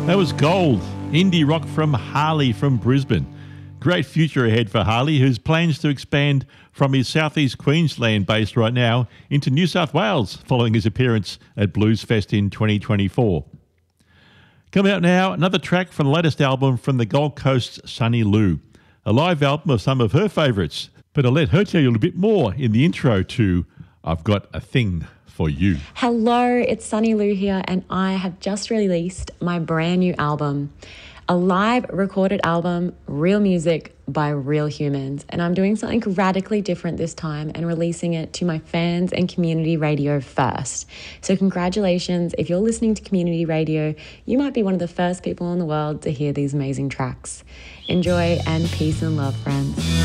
That was Gold, indie rock from Harley from Brisbane. Great future ahead for Harley, whose plans to expand from his southeast Queensland base right now into New South Wales following his appearance at Blues Fest in 2024. Coming out now, another track from the latest album from the Gold Coast's Sunny Lou, a live album of some of her favourites. But I'll let her tell you a little bit more in the intro to I've Got a Thing for You. Hello, it's Sunny Lou here, and I have just released my brand new album, a live recorded album, real music by real humans. And I'm doing something radically different this time and releasing it to my fans and community radio first. So congratulations. If you're listening to community radio, you might be one of the first people in the world to hear these amazing tracks. Enjoy, and peace and love, friends.